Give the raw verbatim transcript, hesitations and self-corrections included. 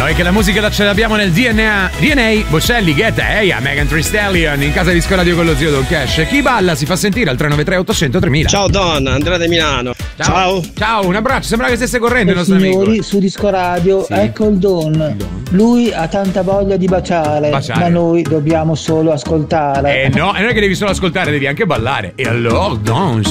Noi che la musica ce l'abbiamo nel D N A. D N A, Bocelli, Guetta, Eia, Megan Thee Stallion, in casa di Disco Radio con lo zio Don Cash. Chi balla si fa sentire al tre nove tre ottocento tremila. Ciao Don, Andrea da Milano. Ciao. Ciao. Ciao, un abbraccio, sembra che stesse correndo il nostro signori, amico. su Disco Radio, Sì. ecco il Don. Il Don. Lui ha tanta voglia di baciare, Baciare. ma noi dobbiamo solo ascoltare. Eh no, e non è che devi solo ascoltare, devi anche ballare. E allora, danse.